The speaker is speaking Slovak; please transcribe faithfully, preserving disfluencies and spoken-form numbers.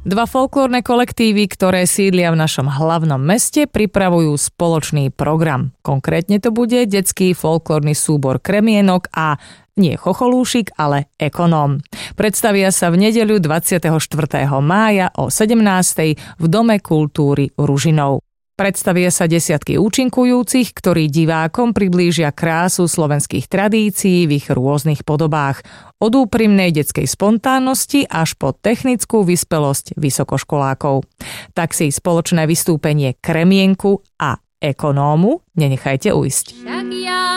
Dva folklórne kolektívy, ktoré sídlia v našom hlavnom meste, pripravujú spoločný program. Konkrétne to bude detský folklórny súbor Kremienok a nie Chocholúšik, ale Ekonóm. Predstavia sa v nedeľu dvadsiateho štvrtého mája o sedemnástej v Dome kultúry Ružinov. Predstavia sa desiatky účinkujúcich, ktorí divákom priblížia krásu slovenských tradícií v ich rôznych podobách. Od úprimnej detskej spontánnosti až po technickú vyspelosť vysokoškolákov. Tak si spoločné vystúpenie Kremienku a Ekonómu nenechajte ujsť.